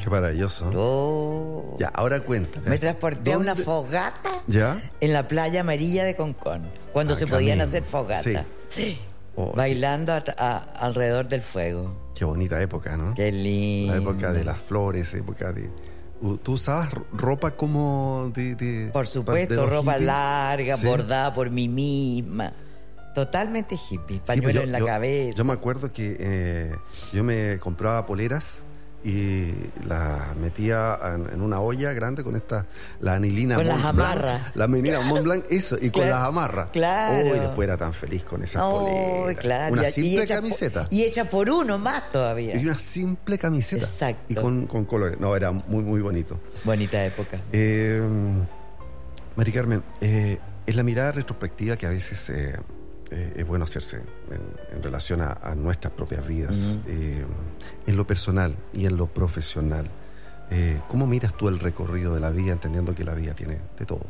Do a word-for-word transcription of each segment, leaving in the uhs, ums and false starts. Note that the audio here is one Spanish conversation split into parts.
Qué maravilloso. Oh. Ya, ahora cuéntame. Me transporté ¿Dónde? a una fogata ¿Ya? en la playa amarilla de Concón, cuando Ah, se podían camino. hacer fogatas. Sí. Sí. Oh, Bailando a- a- alrededor del fuego. Qué bonita época, ¿no? Qué lindo. La época de las flores, época de... Uh, ¿Tú usabas ropa como de... de Por de supuesto, los ropa hippies? larga, Sí. bordada por mí misma. Totalmente hippie, Sí, pañuelo pues yo- en la yo- cabeza. Yo me acuerdo que eh, yo me compraba poleras y las metía en, en una olla grande con esta, la anilina Con Mont las Blanc, amarras. la anilina Mont Blanc, eso, y con Claro, las amarras. claro. Oh, y después era tan feliz con esas Oh, poleras. claro. Una y- simple y hecha camiseta. Por, y hecha por uno más todavía. Y una simple camiseta. Exacto. Y con, con colores. No, era muy, muy bonito. Bonita época. Eh, Mari Carmen, eh, es la mirada retrospectiva que a veces eh, eh, es bueno hacerse en, en relación a, a nuestras propias vidas, Uh-huh. eh, en lo personal y en lo profesional. Eh, ¿Cómo miras tú el recorrido de la vida, entendiendo que la vida tiene de todo?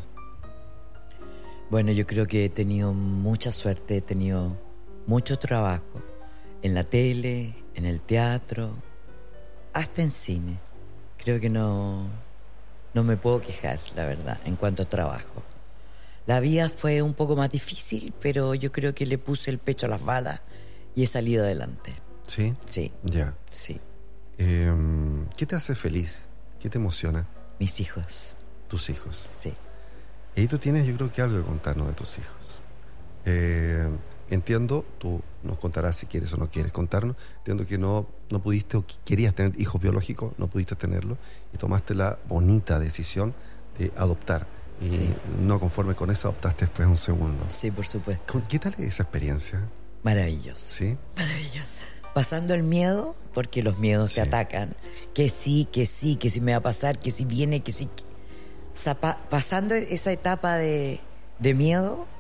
Bueno, yo creo que he tenido mucha suerte, he tenido mucho trabajo en la tele, en el teatro, hasta en cine. Creo que no, no me puedo quejar, la verdad, en cuanto a trabajo. La vida fue un poco más difícil, pero yo creo que le puse el pecho a las balas y he salido adelante. ¿Sí? Sí, Ya. sí. Eh, ¿Qué te hace feliz? ¿Qué te emociona? Mis hijos, Tus hijos. sí. Y ahí tú tienes, yo creo que algo que contarnos de tus hijos. Eh, entiendo, tú nos contarás si quieres o no quieres contarnos. Entiendo que no, no pudiste o querías tener hijos biológicos, no pudiste tenerlo y tomaste la bonita decisión de adoptar. Y Sí. no conforme con eso, adoptaste después un segundo. Sí, por supuesto. ¿Con- ¿Qué tal es esa experiencia? Maravilloso. ¿Sí? Maravillosa. Pasando el miedo, porque los miedos Sí. te atacan. Que sí, que sí, que si me va a pasar, que si viene, que sí. que- Zapa- pasando esa etapa de, de miedo,